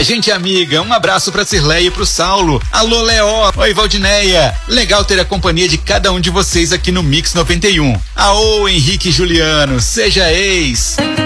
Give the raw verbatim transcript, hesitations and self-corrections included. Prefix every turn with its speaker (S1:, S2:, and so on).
S1: Gente amiga, um abraço pra Cirleia e pro Saulo. Alô, Leó. Oi, Valdineia. Legal ter a companhia de cada um de vocês aqui no Mix noventa e um. Aô, Henrique e Juliano, seja ex.